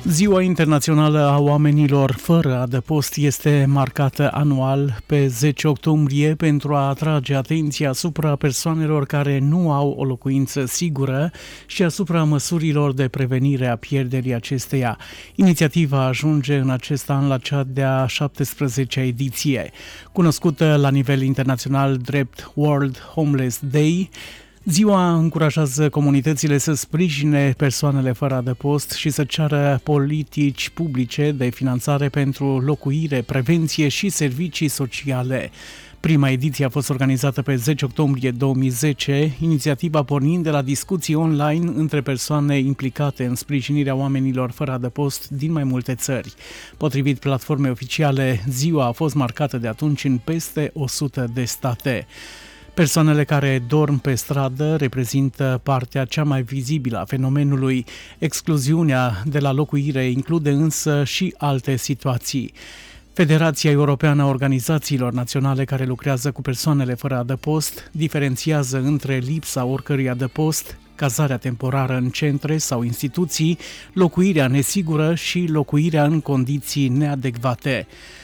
Ziua Internațională a Oamenilor fără adăpost este marcată anual pe 10 octombrie pentru a atrage atenția asupra persoanelor care nu au o locuință sigură și asupra măsurilor de prevenire a pierderii acesteia. Inițiativa ajunge în acest an la cea de-a 17-a ediție. Cunoscută la nivel internațional drept World Homeless Day, ziua încurajează comunitățile să sprijine persoanele fără adăpost și să ceară politici publice de finanțare pentru locuire, prevenție și servicii sociale. Prima ediție a fost organizată pe 10 octombrie 2010, inițiativa pornind de la discuții online între persoane implicate în sprijinirea oamenilor fără adăpost din mai multe țări. Potrivit platformei oficiale, ziua a fost marcată de atunci în peste 100 de state. Persoanele care dorm pe stradă reprezintă partea cea mai vizibilă a fenomenului. Excluziunea de la locuire include însă și alte situații. Federația Europeană a Organizațiilor Naționale care lucrează cu persoanele fără adăpost diferențiază între lipsa oricărui adăpost, cazarea temporară în centre sau instituții, locuirea nesigură și locuirea în condiții neadecvate.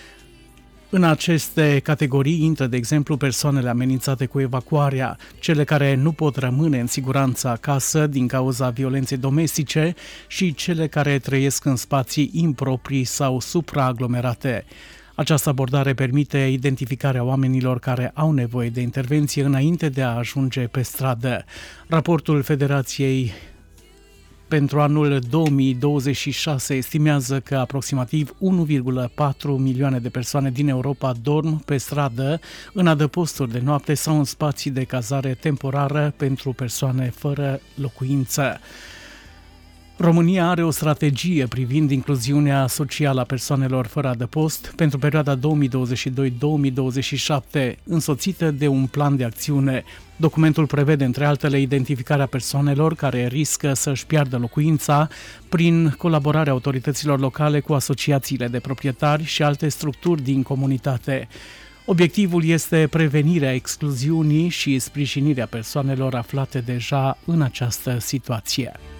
În aceste categorii intră, de exemplu, persoanele amenințate cu evacuarea, cele care nu pot rămâne în siguranță acasă din cauza violenței domestice și cele care trăiesc în spații improprii sau supraaglomerate. Această abordare permite identificarea oamenilor care au nevoie de intervenție înainte de a ajunge pe stradă. Raportul Federației pentru anul 2026 estimează că aproximativ 1,4 milioane de persoane din Europa dorm pe stradă, în adăposturi de noapte sau în spații de cazare temporară pentru persoane fără locuință. România are o strategie privind incluziunea socială a persoanelor fără adăpost pentru perioada 2022-2027, însoțită de un plan de acțiune. Documentul prevede, între altele, identificarea persoanelor care riscă să-și piardă locuința prin colaborarea autorităților locale cu asociațiile de proprietari și alte structuri din comunitate. Obiectivul este prevenirea excluziunii și sprijinirea persoanelor aflate deja în această situație.